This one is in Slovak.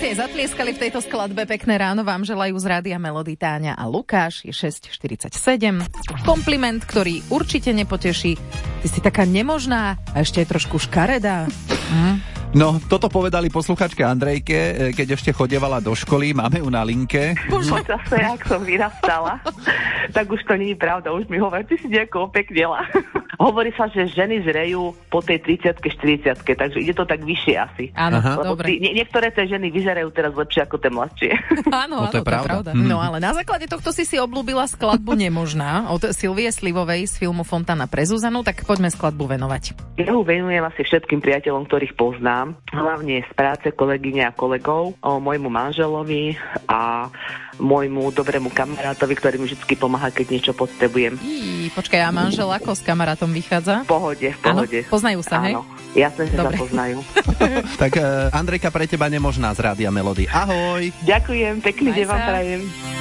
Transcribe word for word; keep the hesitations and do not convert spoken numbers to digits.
si aj zatlieskali v tejto skladbe. Pekné ráno vám želajú z Rádia Melody Táňa a Lukáš. Je šesť štyridsaťsedem. Kompliment, ktorý určite nepoteší. Ty si taká nemožná a ešte je trošku škaredá. Hm? No, toto povedali posluchačke Andrejke, keď ešte chodievala do školy. Máme ju na linke. Počase, ak som vyrastala, tak už to nie je pravda. Už mi hovorí, ty si nejako opeknela. Hovorí sa, že ženy zrejú po tej tridsiatke, štyridsiatke, takže ide to tak vyššie asi. Áno, dobre. Nie, niektoré tie ženy vyzerajú teraz lepšie ako tie mladšie. Áno, áno, to je pravda. pravda. Mm. No ale na základe tohto si si obľúbila skladbu Nemožná od Silvie Slivovej z filmu Fontana pre Zuzanu, tak poďme skladbu venovať. Ja ju venujem asi všetkým priateľom, ktorých poznám, hlavne z práce kolegyne a kolegov, o môjmu manželovi a môjmu dobrému kamarátovi, ktorý mi vždy pomáha, keď niečo potrebujem. Í, počkaj, a manžel ako s kamarátom vychádza? V pohode, v pohode. Áno, poznajú sa, hej? Áno, jasne, že Dobre. sa poznajú. Tak uh, Andrejka pre teba Nemožná z Rádia Melody. Ahoj! Ďakujem, pekný Maj deň vám sa. prajem.